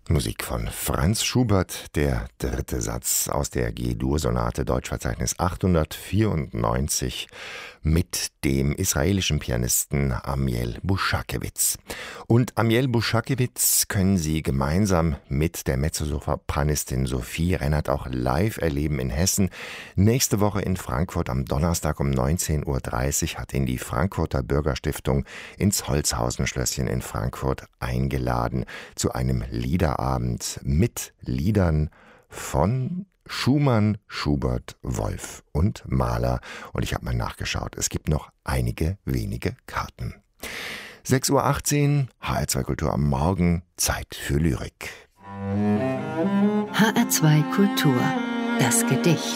Musik von Franz Schubert, der dritte Satz aus der G-Dur-Sonate, Deutschverzeichnis 894, mit dem israelischen Pianisten Amiel Buschakewitz. Und Amiel Buschakewitz können Sie gemeinsam mit der Mezzosopranistin Sophie Rennert auch live erleben in Hessen. Nächste Woche in Frankfurt am Donnerstag um 19:30 Uhr hat ihn die Frankfurter Bürgerstiftung ins Holzhausen-Schlösschen in Frankfurt eingeladen zu einem Liederabend mit Liedern von Schumann, Schubert, Wolf und Mahler. Und ich habe mal nachgeschaut, es gibt noch einige wenige Karten. 6:18 Uhr, HR2 Kultur am Morgen, Zeit für Lyrik. HR2 Kultur, das Gedicht.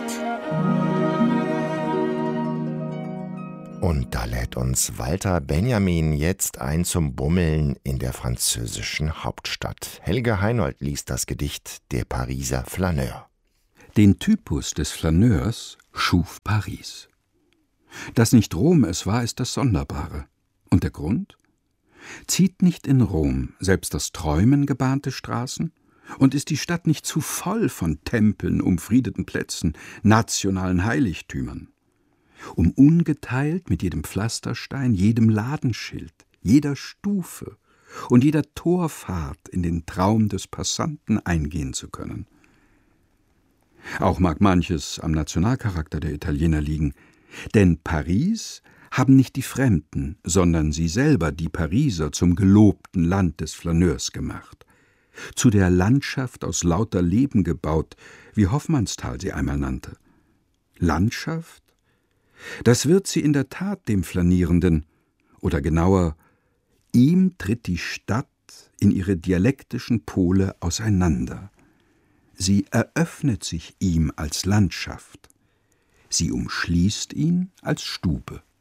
Und da lädt uns Walter Benjamin jetzt ein zum Bummeln in der französischen Hauptstadt. Helge Heinold liest das Gedicht Der Pariser Flaneur. Den Typus des Flaneurs schuf Paris. Dass nicht Rom es war, ist das Sonderbare. Und der Grund? Zieht nicht in Rom selbst das Träumen gebahnte Straßen? Und ist die Stadt nicht zu voll von Tempeln, umfriedeten Plätzen, nationalen Heiligtümern? Um ungeteilt mit jedem Pflasterstein, jedem Ladenschild, jeder Stufe und jeder Torfahrt in den Traum des Passanten eingehen zu können. Auch mag manches am Nationalcharakter der Italiener liegen, denn Paris haben nicht die Fremden, sondern sie selber, die Pariser, zum gelobten Land des Flaneurs gemacht, zu der Landschaft aus lauter Leben gebaut, wie Hoffmannsthal sie einmal nannte. Landschaft? Das wird sie in der Tat dem Flanierenden, oder genauer, ihm tritt die Stadt in ihre dialektischen Pole auseinander. Sie eröffnet sich ihm als Landschaft. Sie umschließt ihn als Stube.